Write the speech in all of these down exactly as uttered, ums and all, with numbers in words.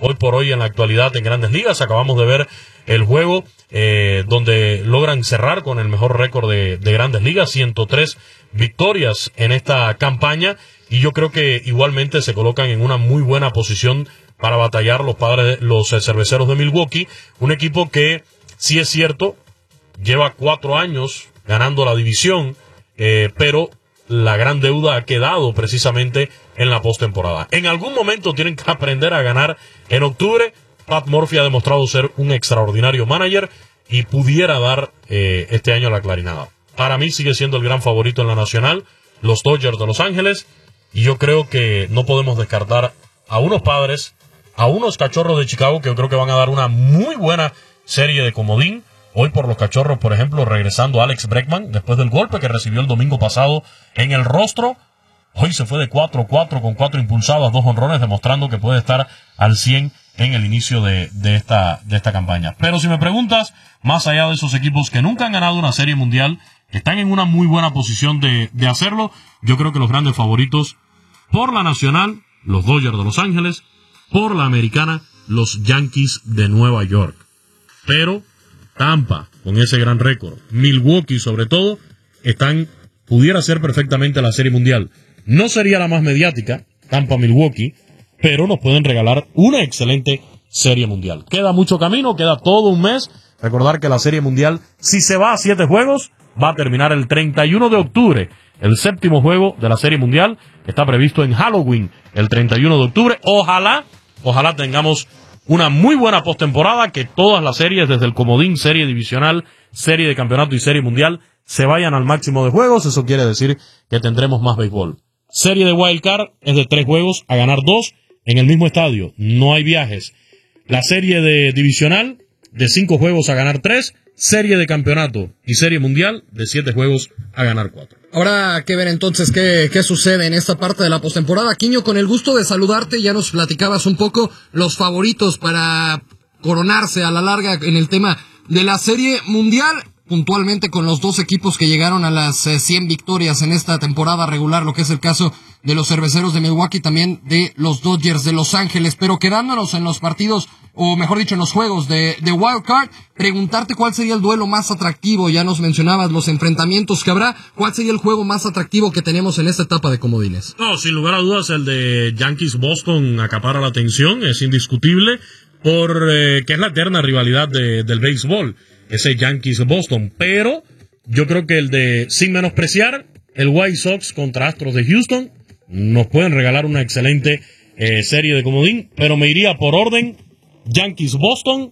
hoy por hoy en la actualidad en Grandes Ligas. Acabamos de ver el juego eh, donde logran cerrar con el mejor récord de, de Grandes Ligas, ciento tres victorias en esta campaña, y yo creo que igualmente se colocan en una muy buena posición para batallar los padres, los eh, cerveceros de Milwaukee, un equipo que, sí es cierto, lleva cuatro años ganando la división, eh, pero la gran deuda ha quedado precisamente en la postemporada. En algún momento tienen que aprender a ganar en octubre. Pat Murphy ha demostrado ser un extraordinario manager y pudiera dar eh, este año la clarinada. Para mí sigue siendo el gran favorito en la nacional, los Dodgers de Los Ángeles, y yo creo que no podemos descartar a unos Padres, a unos Cachorros de Chicago, que yo creo que van a dar una muy buena serie de comodín. Hoy por los Cachorros, por ejemplo, regresando Alex Bregman, después del golpe que recibió el domingo pasado en el rostro, hoy se fue de cuatro cuatro con cuatro impulsadas, dos honrones, demostrando que puede estar al cien en el inicio de, de, esta, de esta campaña. Pero si me preguntas, más allá de esos equipos que nunca han ganado una serie mundial, que están en una muy buena posición de, de hacerlo, yo creo que los grandes favoritos por la nacional, los Dodgers de Los Ángeles, por la americana, los Yankees de Nueva York. Pero Tampa, con ese gran récord, Milwaukee sobre todo, están, pudiera ser perfectamente la serie mundial. No sería la más mediática, Tampa-Milwaukee, pero nos pueden regalar una excelente serie mundial. Queda mucho camino, queda todo un mes. Recordar que la serie mundial, si se va a siete juegos, va a terminar el treinta y uno de octubre. El séptimo juego de la serie mundial está previsto en Halloween, el treinta y uno de octubre. Ojalá, ojalá tengamos una muy buena postemporada, que todas las series, desde el comodín, serie divisional, serie de campeonato y serie mundial, se vayan al máximo de juegos. Eso quiere decir que tendremos más béisbol. Serie de Wild Card es de tres juegos a ganar dos en el mismo estadio. No hay viajes. La serie de divisional, de cinco juegos a ganar tres. Serie de campeonato y serie mundial, de siete juegos a ganar cuatro. Habrá que ver entonces qué, qué sucede en esta parte de la postemporada. Quiño, con el gusto de saludarte, ya nos platicabas un poco los favoritos para coronarse a la larga en el tema de la serie mundial, puntualmente con los dos equipos que llegaron a las eh, cien victorias en esta temporada regular, lo que es el caso de los Cerveceros de Milwaukee, también de los Dodgers de Los Ángeles. Pero quedándonos en los partidos, o mejor dicho, en los juegos de, de Wild Card, preguntarte cuál sería el duelo más atractivo. Ya nos mencionabas los enfrentamientos que habrá. ¿Cuál sería el juego más atractivo que tenemos en esta etapa de comodines? No, sin lugar a dudas, el de Yankees-Boston acapara la atención, es indiscutible, por eh, que es la eterna rivalidad de, del béisbol, ese Yankees-Boston. Pero yo creo que el de, sin menospreciar, el White Sox contra Astros de Houston, nos pueden regalar una excelente eh, serie de comodín, pero me iría por orden: Yankees-Boston,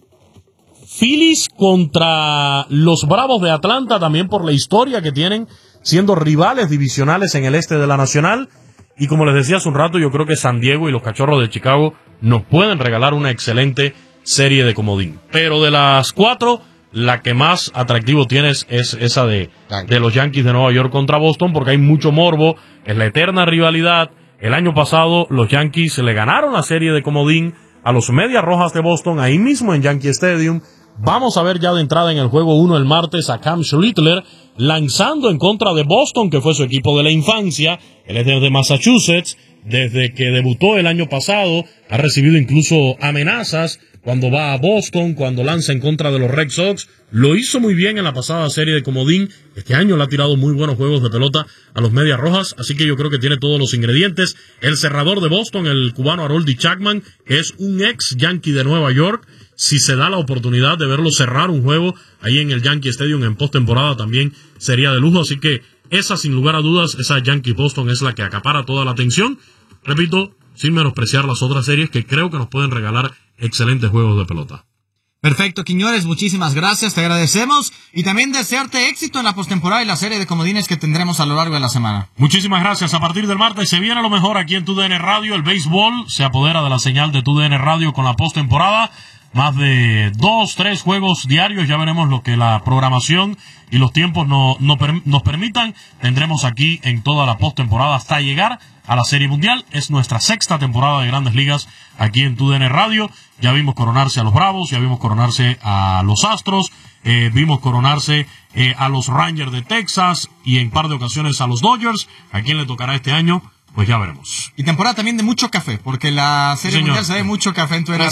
Phillies contra los Bravos de Atlanta, también por la historia que tienen siendo rivales divisionales en el este de la Nacional. Y como les decía hace un rato, yo creo que San Diego y los Cachorros de Chicago nos pueden regalar una excelente serie de comodín. Pero de las cuatro, la que más atractivo tienes es esa de, de los Yankees de Nueva York contra Boston, porque hay mucho morbo, es la eterna rivalidad. El año pasado los Yankees le ganaron la serie de comodín a los Medias Rojas de Boston, ahí mismo en Yankee Stadium. Vamos a ver ya de entrada en el juego uno el martes a Cam Schlittler lanzando en contra de Boston, que fue su equipo de la infancia. Él es de Massachusetts, desde que debutó el año pasado, ha recibido incluso amenazas cuando va a Boston, cuando lanza en contra de los Red Sox. Lo hizo muy bien en la pasada serie de comodín. Este año le ha tirado muy buenos juegos de pelota a los Medias Rojas, así que yo creo que tiene todos los ingredientes. El cerrador de Boston, el cubano Aroldis Chapman, que es un ex Yankee de Nueva York. Si se da la oportunidad de verlo cerrar un juego ahí en el Yankee Stadium en postemporada, también sería de lujo. Así que esa, sin lugar a dudas, esa Yankee Boston es la que acapara toda la atención. Repito, sin menospreciar las otras series que creo que nos pueden regalar excelentes juegos de pelota. Perfecto, Quiñones, muchísimas gracias, te agradecemos, y también desearte éxito en la postemporada y la serie de comodines que tendremos a lo largo de la semana. Muchísimas gracias. A partir del martes se viene lo mejor aquí en T U D N Radio. El béisbol se apodera de la señal de T U D N Radio con la postemporada. Más de dos, tres juegos diarios. Ya veremos lo que la programación y los tiempos no, no per, nos permitan. Tendremos aquí en toda la postemporada hasta llegar a la Serie Mundial. Es nuestra sexta temporada de Grandes Ligas aquí en T U D N Radio. Ya vimos coronarse a los Bravos, ya vimos coronarse a los Astros, eh, vimos coronarse eh, a los Rangers de Texas y en par de ocasiones a los Dodgers. ¿A quién le tocará este año? Pues ya veremos. Y temporada también de mucho café, porque la Serie Señor. Mundial se ve mucho café en tu